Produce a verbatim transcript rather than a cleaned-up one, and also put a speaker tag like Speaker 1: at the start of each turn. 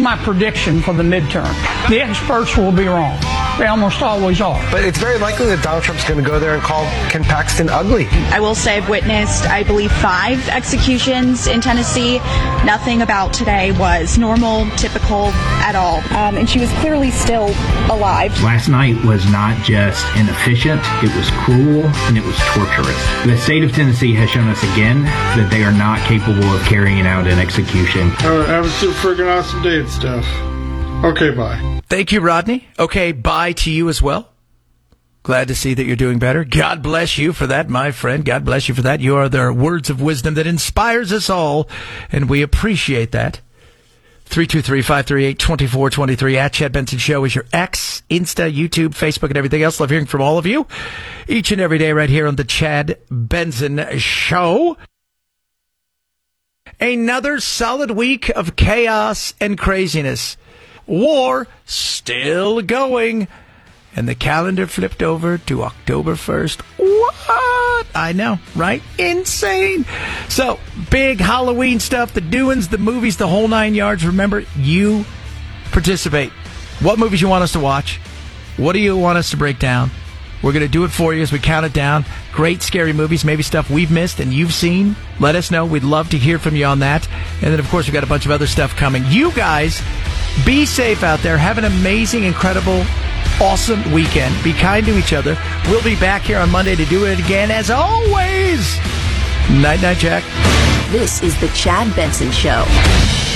Speaker 1: my prediction for the midterm. The experts will be wrong. They almost always are.
Speaker 2: But it's very likely that Donald Trump's going to go there and call Ken Paxton ugly.
Speaker 3: I will say I've witnessed, I believe, five executions in Tennessee. Nothing about today was normal, typical at all. Um, and she was clearly still alive.
Speaker 4: Last night was not just inefficient, it was cruel, and it was torturous. The state of Tennessee has shown us again that they are not capable of carrying out an execution.
Speaker 5: Uh, have a super freaking awesome day and stuff. Okay, bye.
Speaker 6: Thank you, Rodney. Okay, bye to you as well. Glad to see that you're doing better. God bless you for that, my friend. God bless you for that. You are the words of wisdom that inspires us all, and we appreciate that. three two three, five three eight, two four two three at Chad Benson Show is your X, Insta, YouTube, Facebook, and everything else. Love hearing from all of you each and every day right here on the Chad Benson Show. Another solid week of chaos and craziness. War still going. And the calendar flipped over to October first. What? I know, right? Insane. So, big Halloween stuff, the doings, the movies, the whole nine yards. Remember, you participate. What movies you want us to watch? What do you want us to break down? We're going to do it for you as we count it down. Great scary movies, maybe stuff we've missed and you've seen. Let us know. We'd love to hear from you on that. And then, of course, we've got a bunch of other stuff coming. You guys, be safe out there. Have an amazing, incredible, awesome weekend. Be kind to each other. We'll be back here on Monday to do it again, as always. Night, night, Jack.
Speaker 7: This is the Chad Benson Show.